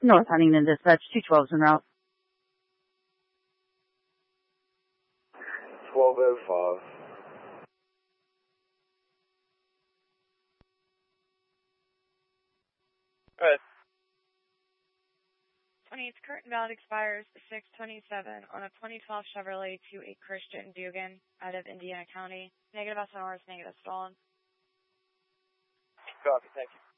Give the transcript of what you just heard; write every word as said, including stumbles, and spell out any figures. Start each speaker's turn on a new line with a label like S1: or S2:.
S1: North Huntington Dispatch, two twelve's en route.
S2: twelve oh five.
S3: Go ahead.
S4: twenty-eighth current valid expires six twenty-seven on a twenty twelve Chevrolet two eight Christian Dugan out of Indiana County. Negative S N Rs, negative stolen.
S3: Copy, thank you.